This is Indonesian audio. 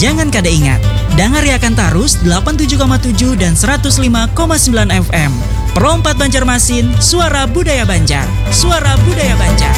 Jangan kada ingat, dangariakan tarus 87,7 dan 105,9 FM. Perompat Banjarmasin, suara budaya Banjar. Suara budaya Banjar.